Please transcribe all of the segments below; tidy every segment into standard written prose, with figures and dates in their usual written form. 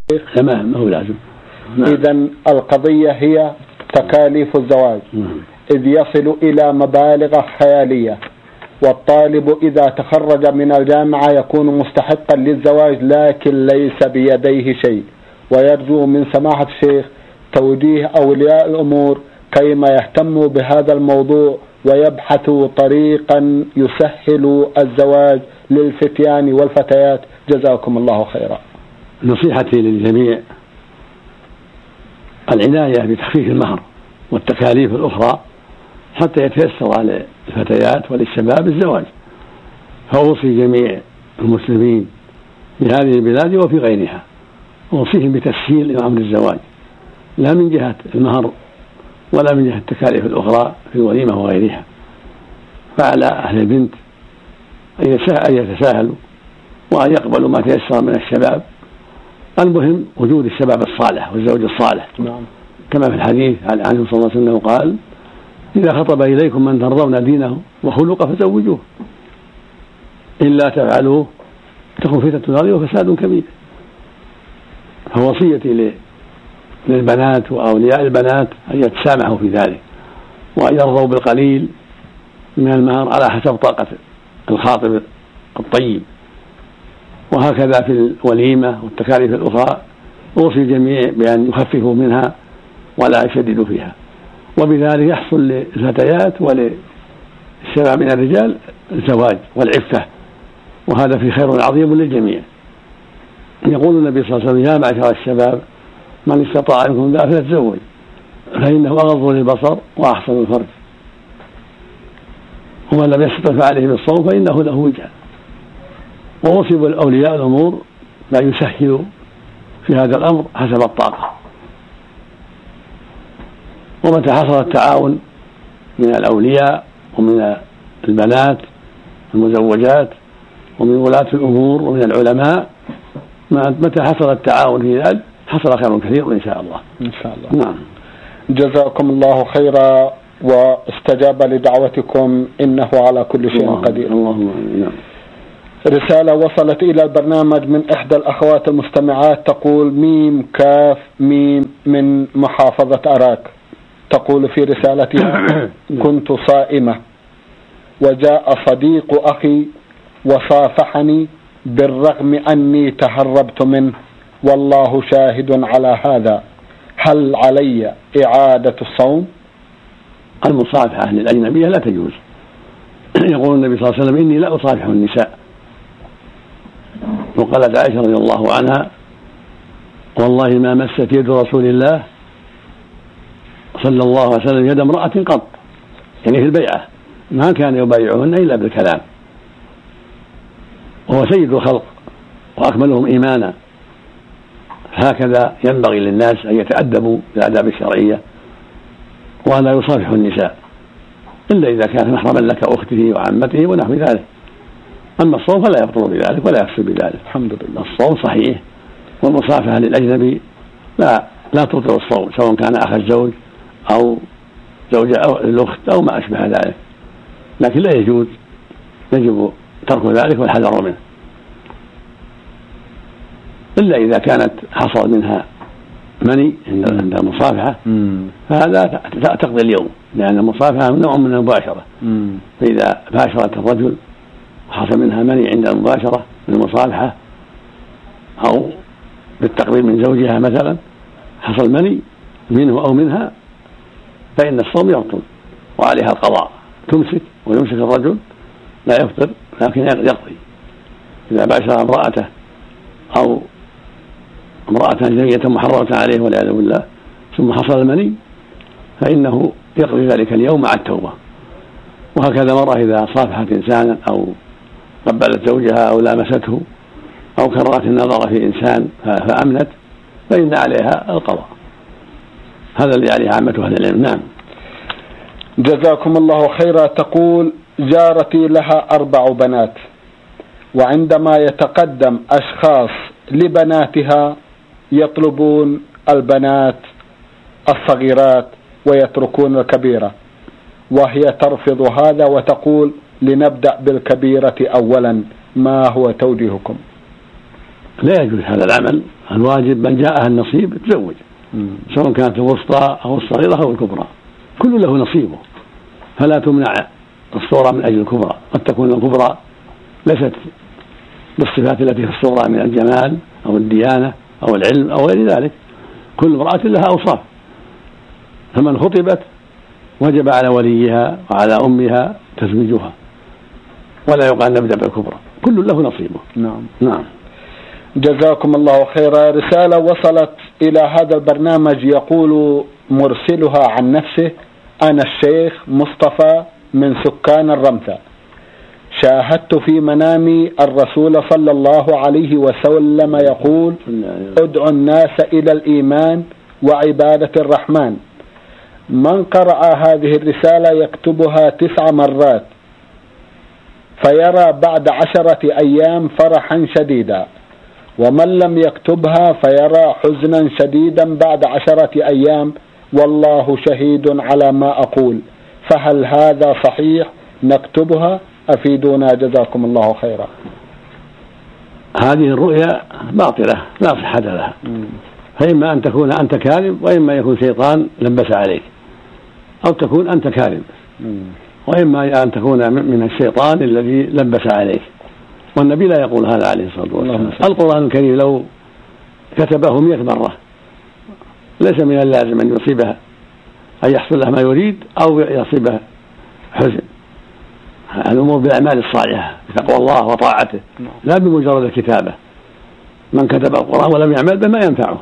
تمام ما هو لازم. إذن القضية هي تكاليف الزواج إذ يصل إلى مبالغ خيالية، والطالب إذا تخرج من الجامعة يكون مستحقا للزواج لكن ليس بيديه شيء، ويرجو من سماحة الشيخ توجيه أولياء الأمور كيما يهتموا بهذا الموضوع ويبحثوا طريقا يسهل الزواج للفتيان والفتيات. جزاكم الله خيرا. نصيحتي للجميع العناية بتخفيف المهر والتكاليف الأخرى حتى يتيسر على الفتيات وللشباب الزواج، فأوصي جميع المسلمين في هذه البلاد وفي غيرها، أوصيهم بتسهيل أمر الزواج لا من جهة المهر ولا من جهة التكاليف الأخرى في الوليمة وغيرها. فعلى أهل البنت أن يتساهلوا وأن يقبلوا ما تيسر من الشباب، المهم وجود الشباب الصالح والزوج الصالح. كما في الحديث عن عنه صلى الله عليه وسلم قال: إذا خطب إليكم من ترضون دينه وخلقه فزوجوه، إلا تفعلوه تكن فتنة الأرض وفساد كبير. فوصيتي للبنات وأولياء البنات أن يتسامحوا في ذلك وأن يرضوا بالقليل من المهر على حسب طاقة الخاطب الطيب. وهكذا في الوليمة والتكاليف الأخرى أوصي الجميع بأن يخففوا منها ولا يشددوا فيها، وبذلك يحصل للفتيات وللشباب من الرجال الزواج والعفة، وهذا في خير عظيم للجميع. يقول النبي صلى الله عليه وسلم: يا معشر الشباب من استطاع منكم ذا فليتزوج فإنه أغض للبصر وأحسن الفرج، ومن لم يستطع فعليه بالصوم فإنه له وجه. ووصف أولياء الأمور ما يسهل في هذا الأمر حسب الطاقة. ومتى حصل التعاون من الأولياء ومن البنات المزوجات ومن ولاة الأمور ومن العلماء، متى حصل التعاون في ذلك حصل خير كثير إن شاء الله. إن شاء الله. نعم. جزاكم الله خيرا واستجاب لدعوتكم، إنه على كل شيء قدير. اللهم نعم. رسالة وصلت إلى البرنامج من إحدى الأخوات المستمعات تقول: ميم كاف ميم من محافظة أراك. تقول في رسالتها: كنت صائمة وجاء صديق أخي وصافحني بالرغم أني تهربت منه والله شاهد على هذا، هل علي إعادة الصوم؟ المصافحة للأجنبية لا تجوز. يقول النبي صلى الله عليه وسلم: إني لا أصافح النساء. وقالت عائشة رضي الله عنها: والله ما مست يد رسول الله صلى الله عليه وسلم يد امرأة قط، يعني في البيعة ما كان يبايعهن إلا بالكلام، وهو سيد الخلق وأكملهم إيمانا. هكذا ينبغي للناس أن يتأدبوا بالآداب الشرعية وأن لا يصافحوا النساء إلا إذا كان محرما لك أخته وعمته ونحو ذلك. أما الصوم فلا يبطل بذلك ولا يفسد بذلك. الحمد لله. الصوم صحيح، والمصافحة للأجنبي لا تبطل الصوم، سواء كان أخ الزوج أو زوجة أو الأخت أو ما أشبه ذلك، لكن لا يجوز، يجب ترك ذلك والحذر منه، إلا إذا كانت حصل منها مني عند المصافحة، فهذا تقضي اليوم، لأن المصافحة نوع من المباشرة. فإذا باشرت الرجل وحصل منها مني عند المباشرة بالمصافحة أو بالتقريب من زوجها مثلا، حصل مني منه أو منها، فإن الصوم يبطل وعليها القضاء، تمسك ويمسك الرجل لا يفطر لكن يقضي. إذا باشر امرأته أو امرأة أجنبية محرمة عليه والعياذ بالله ثم حصل المني فإنه يقضي ذلك اليوم مع التوبة. وهكذا مرة إذا صافحت إنسانا أو قبلت زوجها أو لامسته أو كررت النظر في إنسان فأمنت فإن عليها القضاء. هذا اللي عليه عامة أهل العلم. نعم. جزاكم الله خيرا. تقول: جارتي لها 4 بنات، وعندما يتقدم أشخاص لبناتها يطلبون البنات الصغيرات ويتركون الكبيرة، وهي ترفض هذا وتقول: لنبدأ بالكبيرة أولا، ما هو توجيهكم؟ لا يجوز هذا العمل. الواجب من جاءها النصيب تزوج، سواء كانت الوسطى أو الصغيرة أو الكبرى، كل له نصيبه، فلا تمنع الصغرى من أجل الكبرى. قد تكون الكبرى ليست بالصفات التي في الصغرى من الجمال أو الديانة أو العلم أو غير ذلك، كل امرأة لها أوصاف، فمن خطبت وجب على وليها وعلى أمها تزويجها، ولا يقال نبدأ بالكبرى، كل له نصيبه. نعم. جزاكم الله خيرا. رسالة وصلت إلى هذا البرنامج يقول مرسلها عن نفسه: أنا الشيخ مصطفى من سكان الرمثة، شاهدت في منامي الرسول صلى الله عليه وسلم يقول: ادعو الناس إلى الإيمان وعبادة الرحمن. من قرأ هذه الرسالة يكتبها 9 مرات فيرى بعد 10 أيام فرحا شديدا، ومن لم يكتبها فيرى حزنا شديدا بعد 10 أيام، والله شهيد على ما أقول، فهل هذا صحيح؟ نكتبها، أفيدونا جزاكم الله خيرا. هذه الرؤيا باطلة لا صحة لها، فإما أن تكون أنت كاذب، وإما يكون شيطان لبس عليك، أو تكون أنت كاذب، وإما أن تكون من الشيطان الذي لبس عليك. والنبي لا يقول هذا عليه الصلاة والسلام. القرآن الكريم لو كتبه 100 مرة ليس من اللازم أن يصيبها، أن يحصل له ما يريد أو يصيبه حزن. الأمور بالأعمال الصالحة بتقوى الله وطاعته، لا بمجرد الكتابة. من كتب القرآن ولم يعمل به ما ينفعه،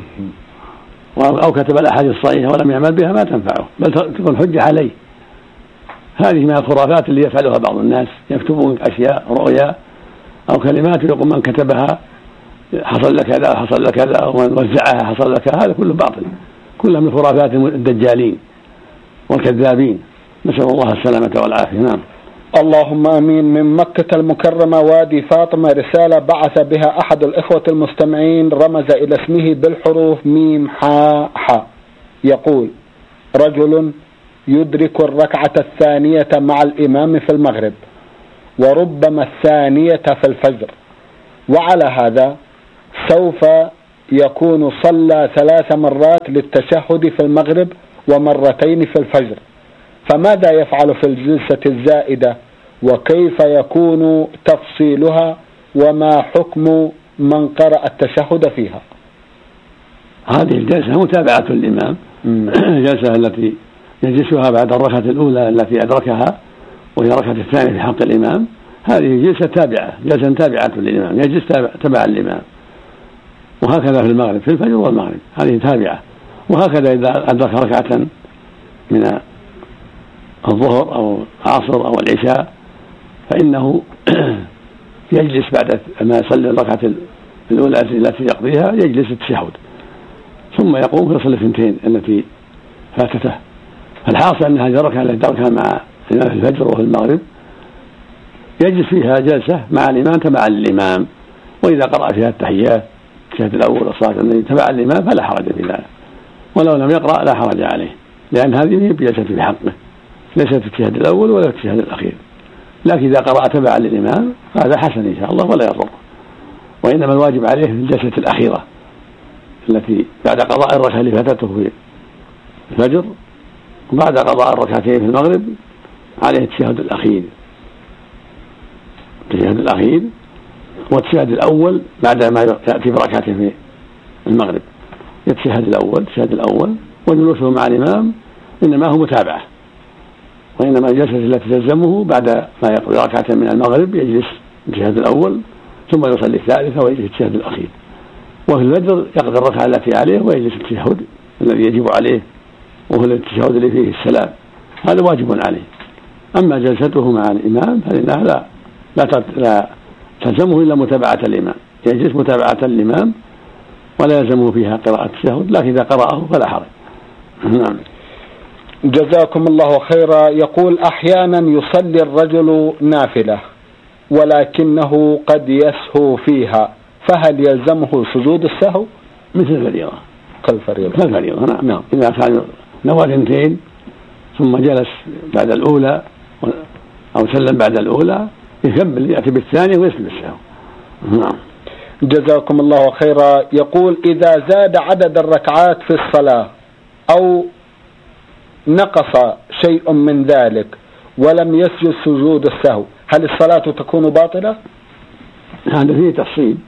أو كتب الأحاديث الصحيحة ولم يعمل بها ما تنفعه، بل تكون حجة عليه. هذه من الخرافات اللي يفعلها بعض الناس، يكتبون أشياء رؤيا أو كلمات يقول من كتبها حصل لك كذا حصل لك كذا، ومن وزعها حصل لك، هذا كله باطل، كلها من خرافات الدجالين والكذابين، نسأل الله السلامة والعافية. نعم. اللهم آمين. من مكة المكرمة وادي فاطمة رسالة بعث بها أحد الإخوة المستمعين، رمز إلى اسمه بالحروف ميم حاء حاء، يقول: رجل يدرك الركعة الثانية مع الإمام في المغرب وربما الثانية في الفجر، وعلى هذا سوف يكون صلى 3 مرات للتشهد في المغرب ومرتين في الفجر، فماذا يفعل في الجلسة الزائدة، وكيف يكون تفصيلها، وما حكم من قرأ التشهد فيها؟ هذه الجلسة متابعة الإمام، الجلسة التي يجلسها بعد الركعة الأولى التي أدركها وهي الركعة الثانية في حق الإمام، هذه جلسة تابعة، جلسة تابعة للإمام، يجلس تبع الإمام. وهكذا في المغرب، في الفجر والمغرب هذه تابعة. وهكذا إذا أدرك ركعة من الظهر أو العصر أو العشاء فإنه يجلس بعد ما يصلي الركعة الأولى التي يقضيها، يجلس التشهد ثم يقوم في صلاة 2 التي فاتته. فالحاصل أن هذه الركعة التي تركها مع الإمام في الفجر وفي المغرب يجلس فيها جلسة مع الإمام تبعا للإمام، وإذا قرأ فيها التحيات التشهد الأول والصلاة التي تبعا للإمام فلا حرج في ذلك، ولو لم يقرأ لا حرج عليه، لأن هذه جلسة في حقه، ليست التشهد الأول ولا التشهد الأخير. لكن إذا قرأ تبعا للإمام هذا حسن إن شاء الله ولا يضر، وإنما الواجب عليه في الجلسة الأخيرة التي بعد قضاء الركعة اللي فاتته في الفجر، وبعد قضاء الركعتين في المغرب عليه التشهد الأخير. التشهد الأخير والتشهد الأول بعد ما يأتي بركعته في المغرب، التشهد الأول وجلوسه مع الإمام إنما هو متابعة، وإنما الجلسة التي تلزمه بعد ما يقضي ركعة من المغرب يجلس التشهد الأول ثم يصلي الثالثة ويجلس التشهد الأخير. وفي الفجر يقضي الركعة التي عليه ويجلس التشهد الذي يجب عليه، وهو التشهد اللي فيه السلام، هذا واجب عليه. أما جلسته مع الإمام فإنها لا تلزمه إلا متابعة الإمام، يجلس متابعة الإمام ولا يلزمه فيها قراءة التشهد، لكن إذا قرأه فلا حرج. نعم. جزاكم الله خيرا. يقول: أحيانا يصلي الرجل نافلة ولكنه قد يسهو فيها، فهل يلزمه سجود السهو؟ مثل الفريضة، كالفريضة. نعم. إذا كان نوى 2 ثم جلس بعد الأولى أو سلم بعد الأولى يكمل، يأتي بالثانية ويسجد السهو. نعم. جزاكم الله خيرا. يقول إذا زاد عدد الركعات في الصلاة أو نقص شيء من ذلك ولم يسجد سجود السهو، هل الصلاة تكون باطلة؟ هذا فيه تفصيل.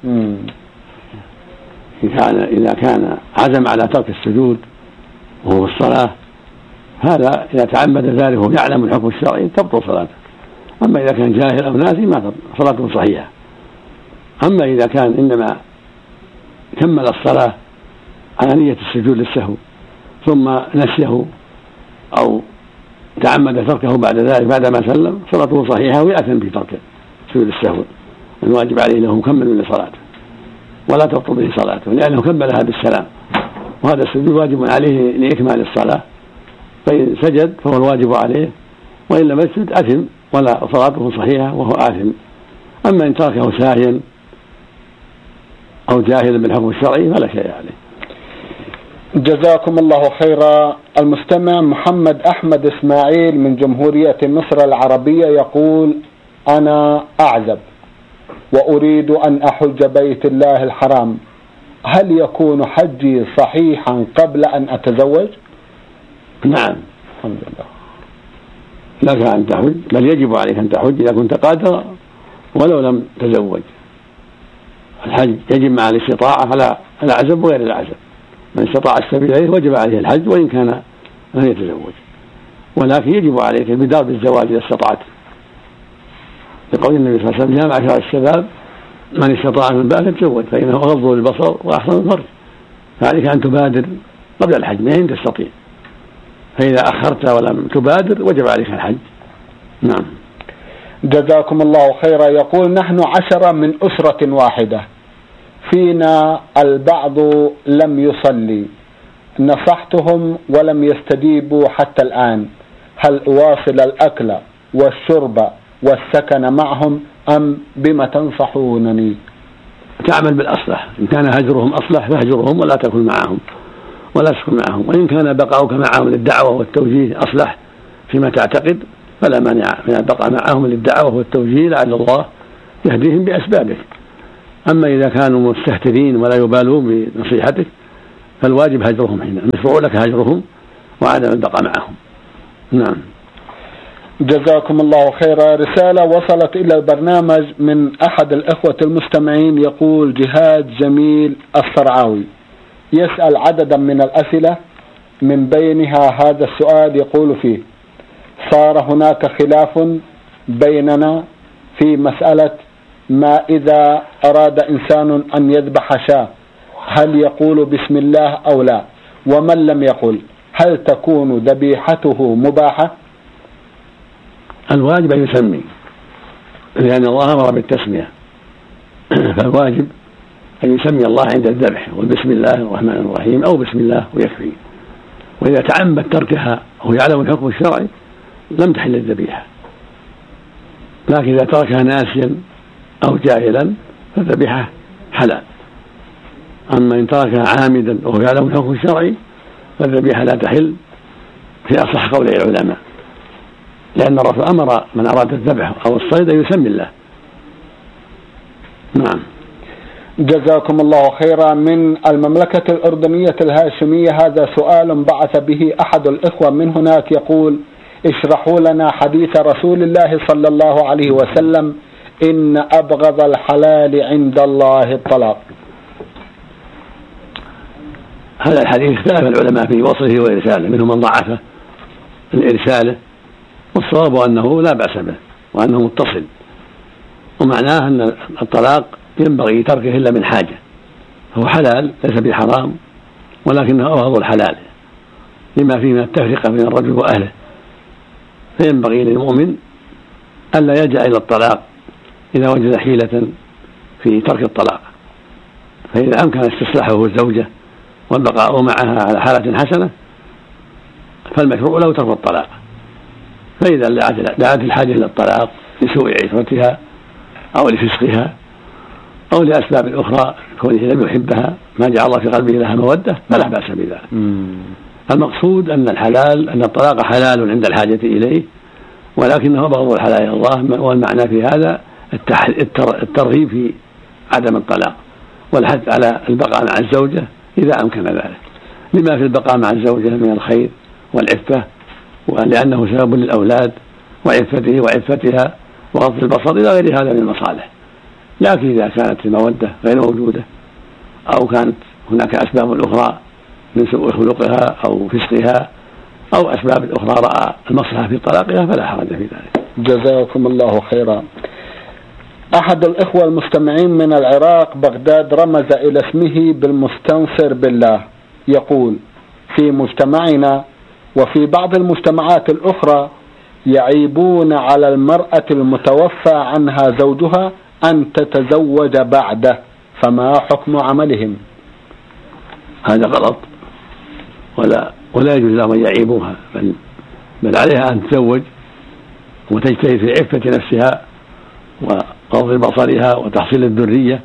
إذا كان عزم على ترك السجود وهو في الصلاة، هذا إذا تعمد ذلك ويعلم الحكم الشرعي تبطل صلاته. أما إذا كان جاهل أو ناسي ما صلاته صحيحة. أما إذا كان إنما كمل الصلاة على نية السجود للسهو ثم نسيه أو تعمد تركه بعد ذلك بعدما سلم، صلاته صحيحة ويأثم في ترك سجود السهو. الواجب عليه له مكمل لصلاته ولا تبطل به صلاته لأنه كملها بالسلام، وهذا السجود واجب عليه لإكمال الصلاة، فإن سجد فهو الواجب عليه، وإن لم يسجد أثم ولا صلاته صحيحة وهو آثم. أما إن تركه ساهيا أو جاهلا بالحكم الشرعي فلا شيء عليه. جزاكم الله خيرا. المستمع محمد أحمد إسماعيل من جمهورية مصر العربية يقول: أنا أعزب وأريد أن أحج بيت الله الحرام، هل يكون حجي صحيحا قبل أن أتزوج؟ نعم، الحمد لله لك أن تحج، بل يجب عليك أن تحج إذا كنت قادر ولو لم تزوج. الحج يجب مع الاستطاعة على الأعزب وغير الأعزب، من استطاع السبيل إليه وجب عليه الحج وإن كان لم يتزوج، ولكن يجب عليك البدار بالزواج إذا استطعت، لقول النبي صلى الله عليه وسلم: يا معشر الشباب من استطاع من الباء فليتزوج فإنه أغض للبصر وأحسن الفرج. فعليك أن تبادر قبل الحج ما إن تستطيع، فإذا أخرت ولم تبادر وجب عليك الحج. نعم. جزاكم الله خيرا. يقول: نحن 10 من أسرة واحدة، فينا البعض لم يصلي، نصحتهم ولم يستجيبوا حتى الآن، هل أواصل الأكل والشرب والسكن معهم أم بما تنصحونني؟ تعمل بالأصلح، إن كان هجرهم أصلح فهجرهم ولا تكن معهم ولا تسكن معهم، وإن كان بقاؤك معهم للدعوة والتوجيه أصلح فيما تعتقد فلا مانع من البقاء معهم للدعوة والتوجيه لعل الله يهديهم بأسبابه. أما إذا كانوا مستهترين ولا يبالون بنصيحتك فالواجب هجرهم، حين مشروع لك هجرهم وعدم البقاء معهم. نعم. جزاكم الله خيرا. رسالة وصلت إلى البرنامج من أحد الإخوة المستمعين يقول: جهاد جميل الصرعاوي يسأل عددا من الأسئلة، من بينها هذا السؤال يقول فيه: صار هناك خلاف بيننا في مسألة ما إذا أراد إنسان أن يذبح شاة هل يقول بسم الله أو لا، ومن لم يقل هل تكون ذبيحته مباحة؟ الواجب أن يسمي، لأن الله أمر بالتسمية، فالواجب أن يسمي الله عند الذبح، والبسم الله الرحمن الرحيم أو بسم الله ويكفي. وإذا تعمد تركها أو يعلم الحكم الشرعي لم تحل الذبيحة، لكن إذا تركها ناسيا أو جاهلا فالذبيحة حلال. أما إن تركها عامدا وهو يعلم الحكم الشرعي فالذبيحة لا تحل في أصح قولي العلماء، لأن الرسول أمر من أراد الذبح أو الصيد أن يسمي الله. نعم. جزاكم الله خيرا. من المملكة الأردنية الهاشمية هذا سؤال بعث به أحد الإخوة من هناك يقول: اشرحوا لنا حديث رسول الله صلى الله عليه وسلم: إن أبغض الحلال عند الله الطلاق. هذا الحديث اختلف العلماء في وصله وإرساله، منهم من ضعفه الإرساله، والصواب أنه لا بأس به وأنه متصل، ومعناه أن الطلاق ينبغي تركه إلا من حاجة، هو حلال ليس بحرام ولكنه أبغض الحلال لما فيه من التفرقة بين الرجل وأهله، فينبغي للمؤمن ألا يلجأ إلى الطلاق إذا وجد حيلة في ترك الطلاق، فإذا أمكن استصلاحه الزوجة والبقاء معها على حالة حسنة فالمشروع له ترك الطلاق. فإذا دعت الحاجة إلى الطلاق لسوء عشرتها أو لفسقها أو لأسباب أخرى كونه لم يحبها ما جعل الله في قلبه لها مودة فلا بأس بذلك. المقصود أن الطلاق حلال عند الحاجة إليه، ولكنه أبغض الحلال إلى الله، والمعنى في هذا الترغيب في عدم الطلاق والحث على البقاء مع الزوجة إذا أمكن ذلك، لما في البقاء مع الزوجة من الخير والعفة، ولأنه سبب للأولاد وعفته وعفتها وغض البصر إلى غير هذا من المصالح. لكن إذا كانت المودة غير موجودة أو كانت هناك أسباب أخرى من سوء خلقها أو فسقها أو أسباب أخرى رأى المصلحة في طلاقها فلا حرج في ذلك. جزاكم الله خيرا. أحد الإخوة المستمعين من العراق بغداد رمز إلى اسمه بالمستنصر بالله، يقول: في مجتمعنا وفي بعض المجتمعات الأخرى يعيبون على المرأة المتوفى عنها زوجها أن تتزوج بعده، فما حكم عملهم؟ هذا غلط، ولا يجوز لهم أن يعيبوها، بل عليها أن تتزوج وتجتهد في عفة نفسها وغض بصرها وتحصيل الذرية،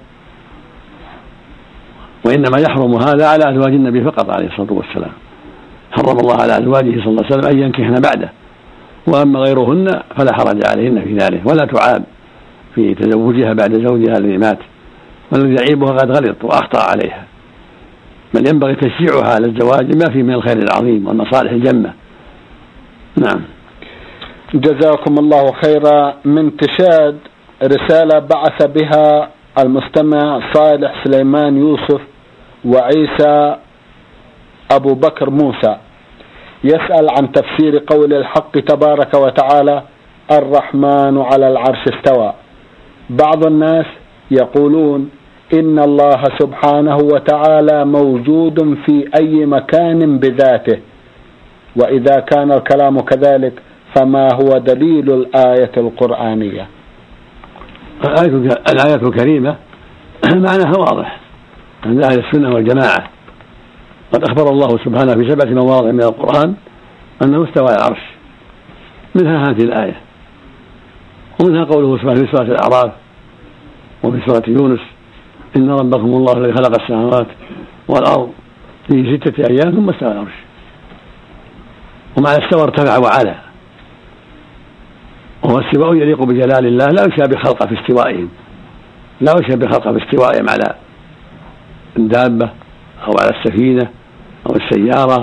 وإنما يحرم هذا على أزواج النبي فقط عليه الصلاة والسلام. حرم الله على أزواجه صلى الله عليه وسلم أن ينكحن بعده، وأما غيرهن فلا حرج عليهن في ذلك، ولا تعاب في تزوجها بعد زوجها الذي مات، والذي يعيبها قد غلط وأخطأ عليها، بل ينبغي تشجيعها على الزواج ما فيه من الخير العظيم والمصالح الجمة. نعم. جزاكم الله خيرا. من تشاد رسالة بعث بها المستمع صالح سليمان يوسف وعيسى أبو بكر موسى، يسأل عن تفسير قول الحق تبارك وتعالى: الرحمن على العرش استوى. بعض الناس يقولون إن الله سبحانه وتعالى موجود في أي مكان بذاته، وإذا كان الكلام كذلك فما هو دليل الآية القرآنية؟ الآية الكريمة معناها واضح عند أهل السنة والجماعة، قد أخبر الله سبحانه في 7 مواضع من القرآن أنه استوى على العرش، منها هذه الآية، ومنها قوله سبحانه في سورة الأعراف وفي سورة يونس: إن ربكم الله الذي خلق السماوات والأرض في 6 أيام ثم استوى على العرش. ومعنى استوى ارتفع وعلى، وهو استواء يليق بجلال الله، لا يشابه خلقه في استوائهم، لا يشابه خلقه في استوائهم على الدابة أو على السفينة أو السيارة